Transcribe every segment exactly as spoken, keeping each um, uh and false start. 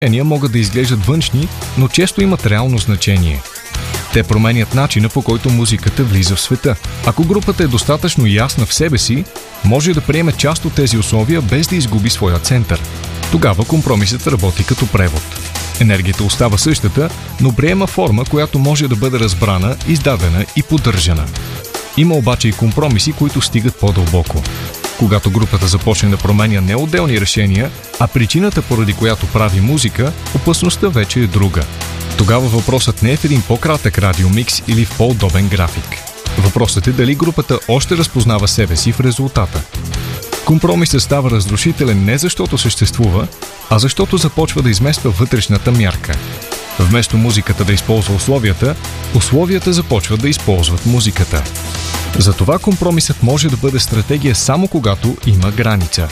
решения могат да изглеждат външни, но често имат реално значение. Те променят начина, по който музиката влиза в света. Ако групата е достатъчно ясна в себе си, може да приеме част от тези условия без да изгуби своя център. Тогава компромисът работи като превод. Енергията остава същата, но приема форма, която може да бъде разбрана, издадена и поддържана. Има обаче и компромиси, които стигат по-дълбоко. Когато групата започне да променя не отделни решения, а причината, поради която прави музика, опасността вече е друга. Тогава въпросът не е в един по-кратък радиомикс или в по-удобен график. Въпросът е дали групата още разпознава себе си в резултата. Компромисът става разрушителен не защото съществува, а защото започва да измества вътрешната мярка. Вместо музиката да използва условията, условията започват да използват музиката. Затова компромисът може да бъде стратегия само когато има граница.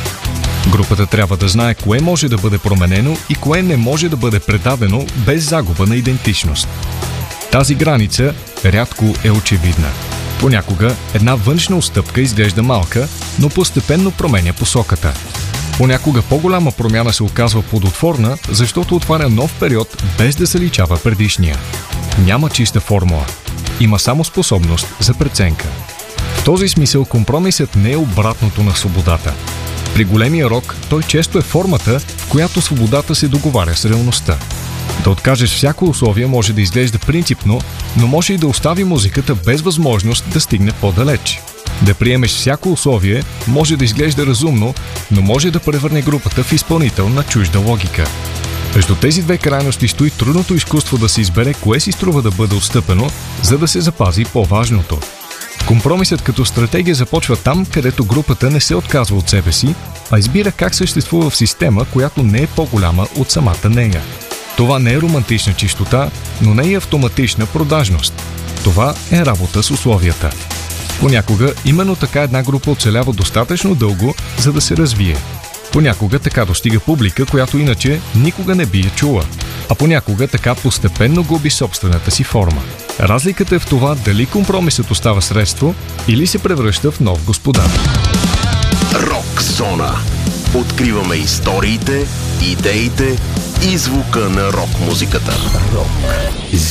Групата трябва да знае кое може да бъде променено и кое не може да бъде предадено без загуба на идентичност. Тази граница рядко е очевидна. Понякога една външна отстъпка изглежда малка, но постепенно променя посоката. Понякога по-голяма промяна се оказва плодотворна, защото отваря нов период без да заличава предишния. Няма чиста формула. Има само способност за преценка. В този смисъл компромисът не е обратното на свободата. При големия рок той често е формата, в която свободата се договаря с реалността. Да откажеш всяко условие може да изглежда принципно, но може и да остави музиката без възможност да стигне по-далеч. Да приемеш всяко условие може да изглежда разумно, но може да превърне групата в изпълнител на чужда логика. Между тези две крайности стои трудното изкуство да се избере кое си струва да бъде отстъпено, за да се запази по-важното. Компромисът като стратегия започва там, където групата не се отказва от себе си, а избира как съществува в система, която не е по-голяма от самата нея. Това не е романтична чистота, но не е автоматична продажност. Това е работа с условията. Понякога именно така една група оцелява достатъчно дълго, за да се развие. Понякога така достига публика, която иначе никога не би я чула. А понякога така постепенно губи собствената си форма. Разликата е в това дали компромисът остава средство или се превръща в нов господар. Рок зона. Откриваме историите, идеите и звука на рок музиката. Рок.